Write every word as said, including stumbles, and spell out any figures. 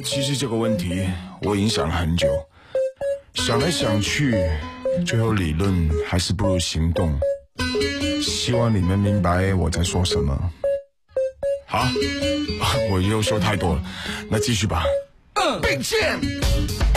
其实这个问题我已经想了很久，想来想去，最后理论还是不如行动。希望你们明白我在说什么。好，我又说太多了，那继续吧。嗯，并肩。